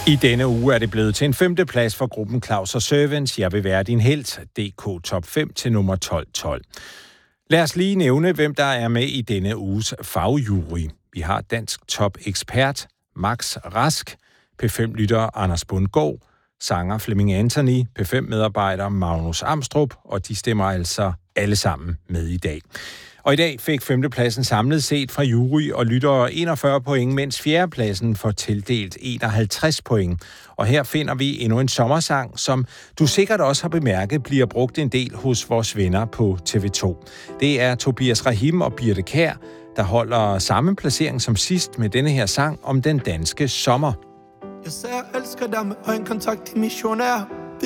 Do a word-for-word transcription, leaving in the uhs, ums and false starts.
I denne uge er det blevet til en femte plads for gruppen Claus og Servants. Jeg vil være din helt. D K Top fem til nummer tolv tolv. Lad os lige nævne, hvem der er med i denne uges fagjury. Vi har dansk top-ekspert Max Rask, P fem-lytter Anders Bundgaard, sanger Flemming Anthony, P fem-medarbejder Magnus Amstrup, og de stemmer altså alle sammen med i dag. Og i dag fik femtepladsen samlet set fra jury og lyttere enogfyrre point, mens fjerdepladsen får tildelt enoghalvtreds point. Og her finder vi endnu en sommersang, som du sikkert også har bemærket bliver brugt en del hos vores venner på T V to. Det er Tobias Rahim og Birthe Kjær, der holder samme placering som sidst med denne her sang om den danske sommer. Jeg sagde, jeg elsker dig med øjenkontakt i missionær.